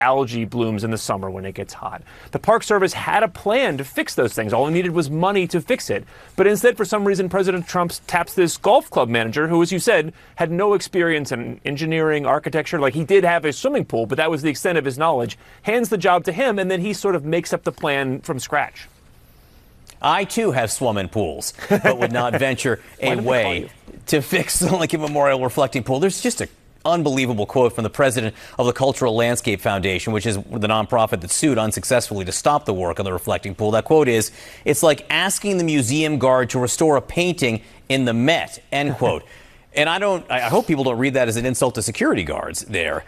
algae blooms in the summer when it gets hot. The Park Service had a plan to fix those things. All it needed was money to fix it. But instead, for some reason, President Trump taps this golf club manager who, as you said, had no experience in engineering, architecture. Like, he did have a swimming pool, but that was the extent of his knowledge. Hands the job to him, and then he sort of makes up the plan from scratch. I, too, have swum in pools, but would not venture a way to fix the Lincoln Memorial reflecting pool. There's just an unbelievable quote from the president of the Cultural Landscape Foundation, which is the nonprofit that sued unsuccessfully to stop the work on the reflecting pool. That quote is, "It's like asking the museum guard to restore a painting in the Met," end quote. And I hope people don't read that as an insult to security guards there.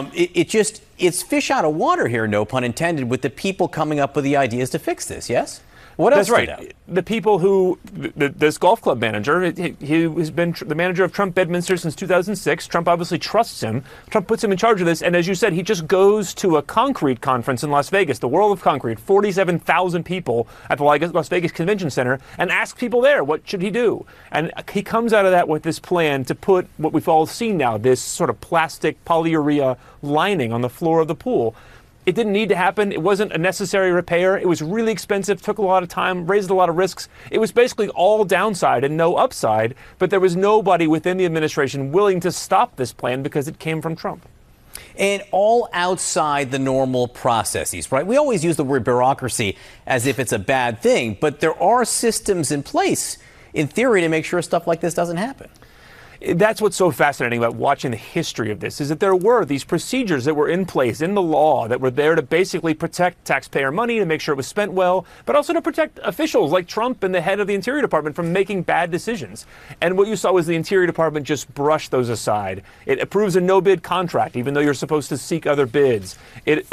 It's fish out of water here, no pun intended, with the people coming up with the ideas to fix this, yes? What else? That's right. The people who, this golf club manager, he has been the manager of Trump Bedminster since 2006. Trump obviously trusts him. Trump puts him in charge of this. And as you said, he just goes to a concrete conference in Las Vegas, the World of Concrete, 47,000 people at the Las Vegas Convention Center, and asks people there, what should he do? And he comes out of that with this plan to put what we've all seen now, this sort of plastic polyurea lining on the floor of the pool. It didn't need to happen. It wasn't a necessary repair. It was really expensive, took a lot of time, raised a lot of risks. It was basically all downside and no upside, but there was nobody within the administration willing to stop this plan because it came from Trump. And all outside the normal processes, right? We always use the word bureaucracy as if it's a bad thing, but there are systems in place, in theory, to make sure stuff like this doesn't happen. That's what's so fascinating about watching the history of this, is that there were these procedures that were in place in the law that were there to basically protect taxpayer money, to make sure it was spent well, but also to protect officials like Trump and the head of the Interior Department from making bad decisions. And what you saw was the Interior Department just brush those aside. It approves a no-bid contract, even though you're supposed to seek other bids. It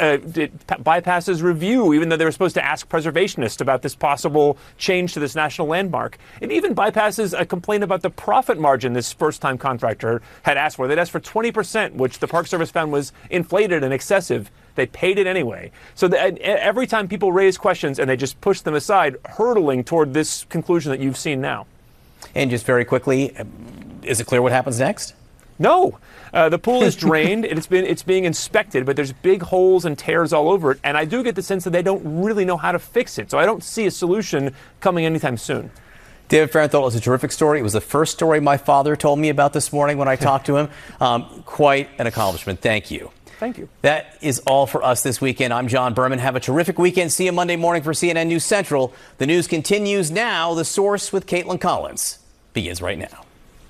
bypasses review, even though they were supposed to ask preservationists about this possible change to this national landmark. It even bypasses a complaint about the profit margin this first-time contractor had asked for. They'd asked for 20%, which the Park Service found was inflated and excessive. They paid it anyway. So every time people raise questions and they just push them aside, hurtling toward this conclusion that you've seen now. And just very quickly, is it clear what happens next? No. The pool is drained. It's being inspected, but there's big holes and tears all over it. And I do get the sense that they don't really know how to fix it. So I don't see a solution coming anytime soon. David Fahrenthold, is a terrific story. It was the first story my father told me about this morning when I talked to him. Quite an accomplishment. Thank you. Thank you. That is all for us this weekend. I'm John Berman. Have a terrific weekend. See you Monday morning for CNN News Central. The news continues now. The Source with Caitlin Collins begins right now.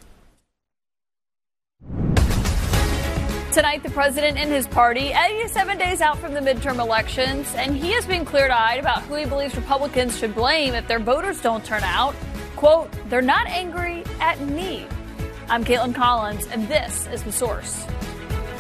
Tonight, the president and his party, 87 days out from the midterm elections, and he has been clear-eyed about who he believes Republicans should blame if their voters don't turn out. Quote, "They're not angry at me." I'm Caitlin Collins, and this is The Source.